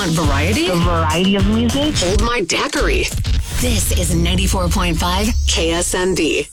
want variety? The variety of music. Hold my daiquiri. This is 94.5 KSND.